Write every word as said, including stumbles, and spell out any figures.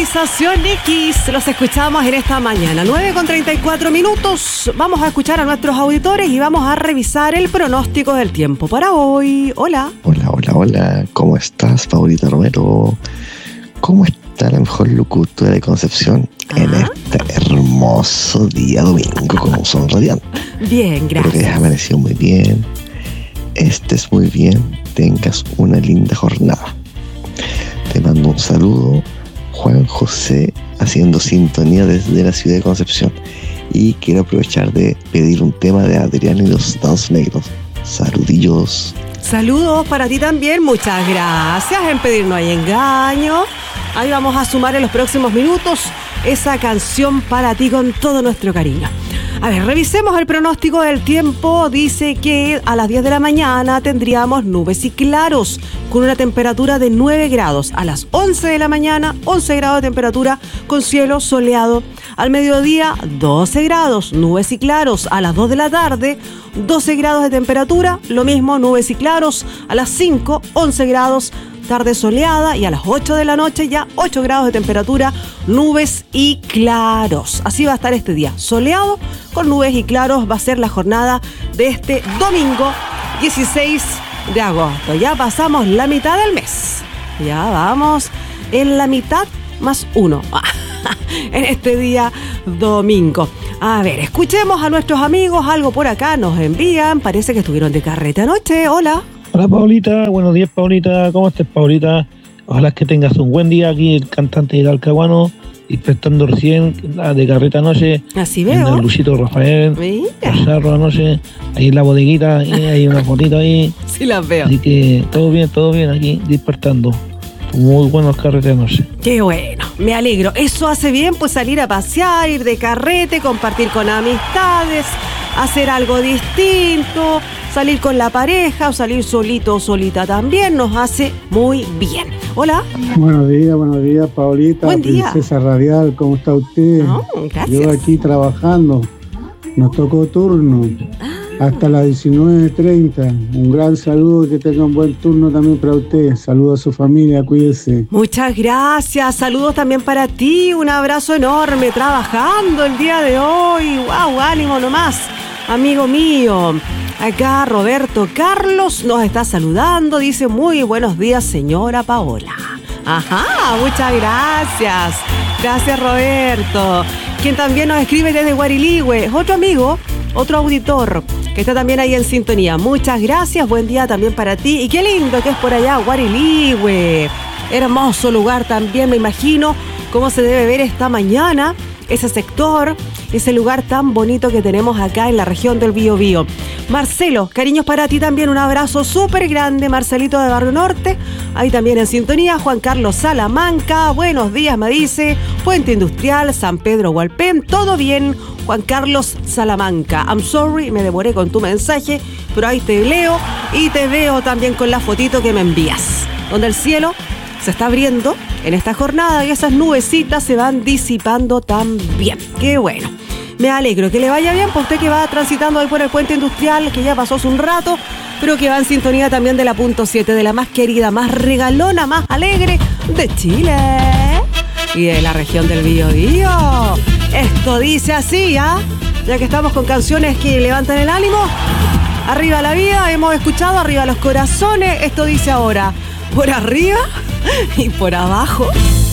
Urbanización X, los escuchamos en esta mañana, nueve con treinta y cuatro minutos. Vamos a escuchar a nuestros auditores y vamos a revisar el pronóstico del tiempo para hoy. Hola. Hola, hola, hola. ¿Cómo estás, Paulita Romero? ¿Cómo está la mejor locutora de Concepción ah. en este hermoso día domingo con un sol radiante? Bien, gracias. Espero que hayas amanecido muy bien, estés muy bien, tengas una linda jornada. Te mando un saludo, Juan José, haciendo sintonía desde la ciudad de Concepción. Y quiero aprovechar de pedir un tema de Adrián y los Dados Negros. Saludillos. Saludos para ti también, muchas gracias en pedir No Hay Engaño. Ahí vamos a sumar en los próximos minutos esa canción para ti con todo nuestro cariño. A ver, revisemos el pronóstico del tiempo. Dice que a las diez de la mañana tendríamos nubes y claros con una temperatura de nueve grados. A las once de la mañana, once grados de temperatura con cielo soleado. Al mediodía, doce grados, nubes y claros. A las dos de la tarde, doce grados de temperatura, lo mismo, nubes y claros. A las cinco, once grados, tarde soleada. Y a las ocho de la noche ya ocho grados de temperatura, nubes y claros. Así va a estar este día, soleado con nubes y claros. Va a ser la jornada de este domingo dieciséis de agosto. Ya pasamos la mitad del mes. Ya vamos en la mitad más uno en este día domingo. A ver, escuchemos a nuestros amigos. Algo por acá nos envían. Parece que estuvieron de carrete anoche. Hola. Hola, Paulita. Buenos días, Paulita. ¿Cómo estás, Paulita? Ojalá que tengas un buen día aquí, el cantante del Alcahuano, despertando recién de carreta anoche. Así veo. En el Luchito Rafael, el Cerro anoche, ahí en la bodeguita, y hay una fotito ahí. Sí, las veo. Así que todo bien, todo bien aquí, despertando. Muy buenos carretes anoche. Qué bueno, me alegro. Eso hace bien, pues salir a pasear, ir de carrete, compartir con amistades, hacer algo distinto, salir con la pareja o salir solito o solita también nos hace muy bien. Hola. Buenos días, buenos días, Paulita. Buen día. Princesa Radial, ¿cómo está usted? No, gracias. Yo aquí trabajando, nos tocó turno. Ah. Hasta las diecinueve treinta. Un gran saludo, que tenga un buen turno también para usted. Saludos a su familia, cuídese. Muchas gracias, saludos también para ti. Un abrazo enorme, trabajando el día de hoy. ¡Wow! Ánimo nomás, amigo mío. Acá Roberto Carlos nos está saludando. Dice, muy buenos días, señora Paola. Ajá, muchas gracias. Gracias, Roberto. Quien también nos escribe desde Guariligüe. Otro amigo, otro auditor que está también ahí en sintonía. Muchas gracias, buen día también para ti. Y qué lindo que es por allá, Guariligüe. Hermoso lugar también, me imagino cómo se debe ver esta mañana ese sector, ese lugar tan bonito que tenemos acá en la región del Biobío. Marcelo, cariños para ti también, un abrazo súper grande, Marcelito de Barrio Norte, ahí también en sintonía. Juan Carlos Salamanca, buenos días, me dice. Puente Industrial, San Pedro Hualpén, todo bien, Juan Carlos Salamanca. I'm sorry, me demoré con tu mensaje, pero ahí te leo y te veo también con la fotito que me envías, donde el cielo se está abriendo en esta jornada y esas nubecitas se van disipando también. ¡Qué bueno! Me alegro, que le vaya bien para usted que va transitando ahí por el Puente Industrial, que ya pasó hace un rato, pero que va en sintonía también de la punto siete, de la más querida, más regalona, más alegre de Chile y de la región del Biobío. Esto dice así, ¿ah? ¿eh? Ya que estamos con canciones que levantan el ánimo. Arriba la vida, hemos escuchado, arriba los corazones. Esto dice ahora, por arriba y por abajo.